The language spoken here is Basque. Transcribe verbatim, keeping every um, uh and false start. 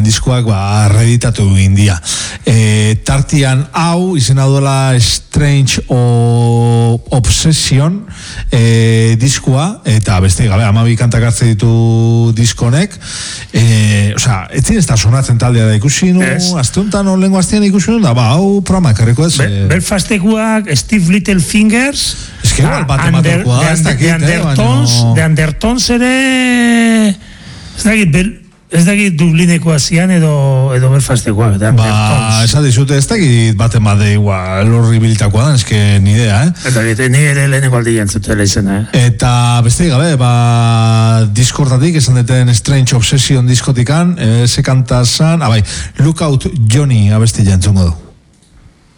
diskoak ba, reeditatu india. E, tartian hau, izena duela Strange o Obsession e, diskoa, eta beste gabe, amabi kantak hartze ditu diskonek, e, osea, etzin ez da sonatzen taldea da ikusi nu, azte honetan lengo aztean ikusi nu, da ba, hau programa ekarriko ez. Be, Belfastekuak Steve Littlefingers, ez que igual bat ematekoa, ez dakit, eh, baina... De Andertons ere, ez dakit, bel, ez dakit Dublineko azian edo, edo Belfastekoa, de Andertons. Ba, esan dizute, ez dakit baten bade igual horri bilitakoa da, ez que ni idea, eh? Eta dakit, nire leheneko aldi jantzutela izena, eh? Eta beste gabe, ba, diskortatik, esan deten Strange Obsession diskotikan, eh, ze kantazan, abai, Lookout Johnny abesti jantzungo du.